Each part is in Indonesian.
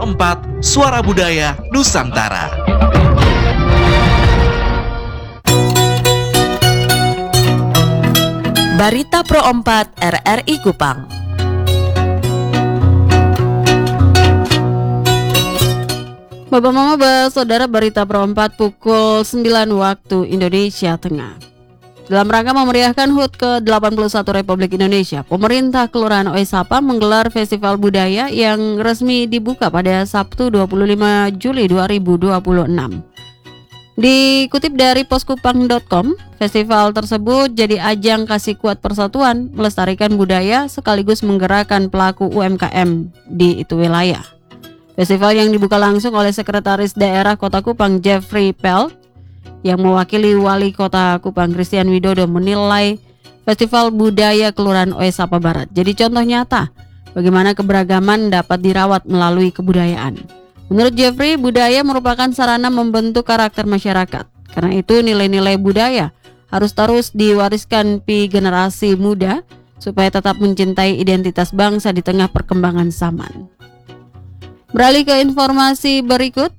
Pro 4, Suara Budaya Nusantara. Barita Pro 4 RRI Kupang. Bapak Mama Saudara, Barita Pro 4 pukul 9 waktu Indonesia Tengah. Dalam rangka memeriahkan HUT ke-81 Republik Indonesia, pemerintah Kelurahan Oesapa menggelar festival budaya yang resmi dibuka pada Sabtu 25 Juli 2026. Dikutip dari poskupang.com, festival tersebut jadi ajang kasih kuat persatuan, melestarikan budaya sekaligus menggerakkan pelaku UMKM di itu wilayah. Festival yang dibuka langsung oleh Sekretaris Daerah Kota Kupang Jeffrey Pelt yang mewakili Wali Kota Kupang Christian Widodo menilai Festival Budaya Kelurahan Oesapa Barat jadi contoh nyata bagaimana keberagaman dapat dirawat melalui kebudayaan. Menurut Jeffrey, budaya merupakan sarana membentuk karakter masyarakat. Karena itu nilai-nilai budaya harus terus diwariskan pi generasi muda supaya tetap mencintai identitas bangsa di tengah perkembangan zaman. Beralih ke informasi berikut.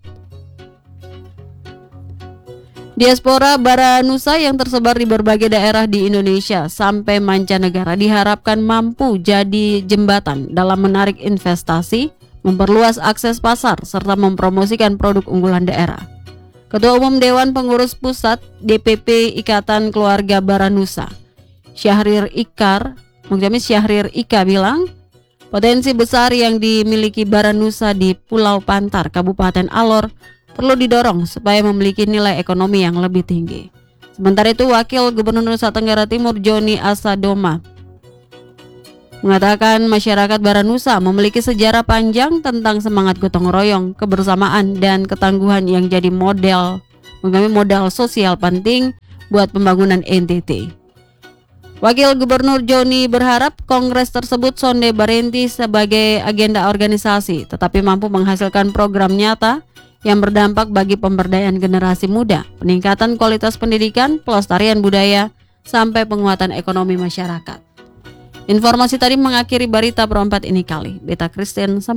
Diaspora Baranusa yang tersebar di berbagai daerah di Indonesia sampai mancanegara diharapkan mampu jadi jembatan dalam menarik investasi, memperluas akses pasar, serta mempromosikan produk unggulan daerah. Ketua Umum Dewan Pengurus Pusat DPP Ikatan Keluarga Baranusa, Syahrir Ika bilang, potensi besar yang dimiliki Baranusa di Pulau Pantar, Kabupaten Alor perlu didorong supaya memiliki nilai ekonomi yang lebih tinggi. Sementara itu, Wakil Gubernur Nusa Tenggara Timur Joni Asadoma mengatakan masyarakat Baranusa memiliki sejarah panjang tentang semangat gotong royong, kebersamaan, dan ketangguhan yang jadi modal sosial penting buat pembangunan NTT. Wakil Gubernur Joni berharap kongres tersebut sonde berhenti sebagai agenda organisasi, tetapi mampu menghasilkan program nyata yang berdampak bagi pemberdayaan generasi muda, peningkatan kualitas pendidikan, pelestarian budaya, sampai penguatan ekonomi masyarakat. Informasi tadi mengakhiri Barita Pro 4 ini kali. Beta Kristen, sampai